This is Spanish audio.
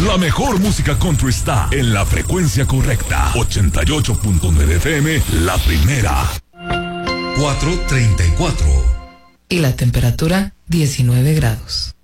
La mejor música country está en la frecuencia correcta. 88.9 FM, la primera. 4:34. Y la temperatura, 19 grados.